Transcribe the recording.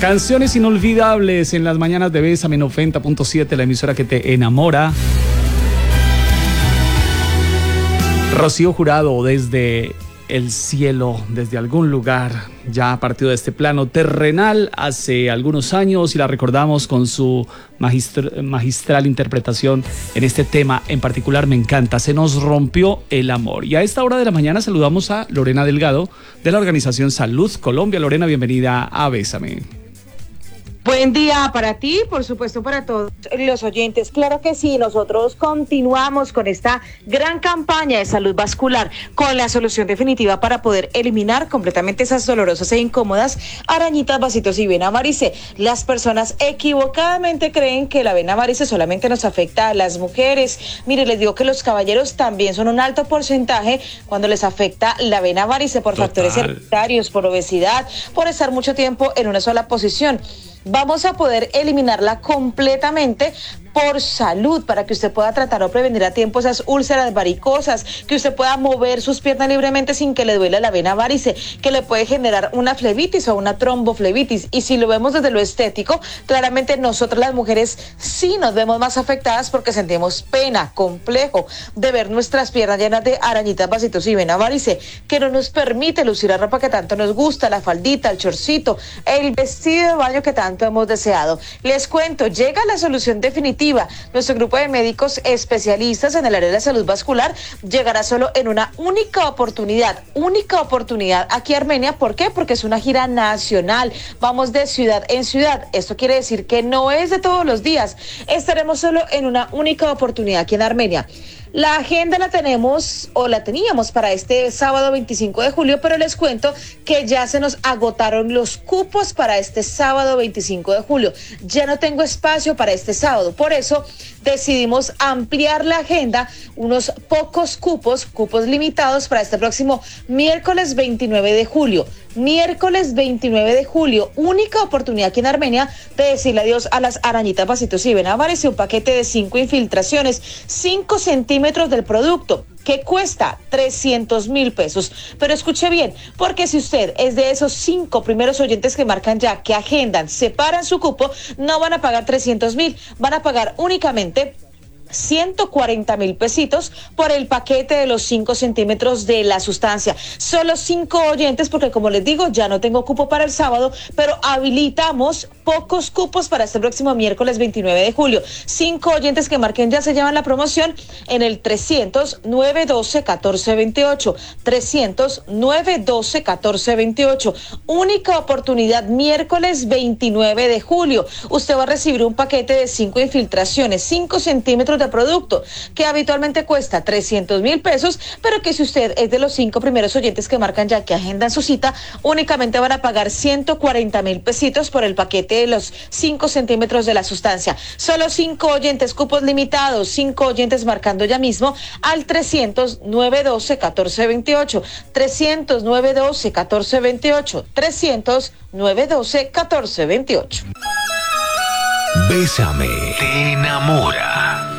Canciones inolvidables en las mañanas de Bésame 90.7, la emisora que te enamora. Rocío Jurado desde el cielo, desde algún lugar, ya ha partido de este plano terrenal hace algunos años y la recordamos con su magistral interpretación en este tema en particular. Me encanta, Se nos rompió el amor. Y a esta hora de la mañana saludamos a Lorena Delgado de la organización Salud Colombia. Lorena, bienvenida a Bésame. Buen día para ti, por supuesto para todos los oyentes. Claro que sí, nosotros continuamos con esta gran campaña de salud vascular, con la solución definitiva para poder eliminar completamente esas dolorosas e incómodas arañitas, vasitos y vena varice. Las personas equivocadamente creen que la vena varice solamente nos afecta a las mujeres. Mire, les digo que los caballeros también son un alto porcentaje cuando les afecta la vena varice por factores hereditarios, por obesidad, por estar mucho tiempo en una sola posición. Vamos a poder eliminarla completamente por salud, para que usted pueda tratar o prevenir a tiempo esas úlceras varicosas, que usted pueda mover sus piernas libremente sin que le duela la vena varice, que le puede generar una flebitis o una tromboflebitis. Y si lo vemos desde lo estético, claramente nosotras las mujeres sí nos vemos más afectadas porque sentimos pena, complejo de ver nuestras piernas llenas de arañitas, vasitos y vena varice, que no nos permite lucir la ropa que tanto nos gusta, la faldita, el chorcito, el vestido de baño que tanto hemos deseado. Les cuento, llega la solución definitiva. Nuestro grupo de médicos especialistas en el área de la salud vascular llegará solo en una única oportunidad aquí a Armenia. ¿Por qué? Porque es una gira nacional. Vamos de ciudad en ciudad. Esto quiere decir que no es de todos los días. Estaremos solo en una única oportunidad aquí en Armenia. La agenda la teníamos para este sábado 25 de julio, pero les cuento que ya se nos agotaron los cupos para este sábado 25 de julio. Ya no tengo espacio para este sábado, por eso decidimos ampliar la agenda, unos pocos cupos limitados para este próximo miércoles 29 de julio. Miércoles 29 de julio, única oportunidad aquí en Armenia de decirle adiós a las arañitas, vasitos y vena varice, un paquete de 5 infiltraciones, 5 centímetros del producto, que cuesta 300,000 pesos. Pero escuche bien, porque si usted es de esos 5 primeros oyentes que marcan ya, que agendan, separan su cupo, no van a pagar 300,000, van a pagar únicamente 140,000 pesitos por el paquete de los 5 centímetros de la sustancia. Solo 5 oyentes, porque como les digo, ya no tengo cupo para el sábado, pero habilitamos pocos cupos para este próximo miércoles 29 de julio. 5 oyentes que marquen ya se llevan la promoción en el 300-912-1428. 300-912-1428. Única oportunidad miércoles 29 de julio. Usted va a recibir un paquete de 5 infiltraciones, 5 centímetros de producto, que habitualmente cuesta 300,000 pesos, pero que si usted es de los 5 primeros oyentes que marcan ya, que agendan su cita, únicamente van a pagar 140,000 pesitos por el paquete de los 5 centímetros de la sustancia. Solo 5 oyentes, cupos limitados, 5 oyentes marcando ya mismo al 300-912-1428, 300-912-1428, 300-912-1428. Bésame, te enamora.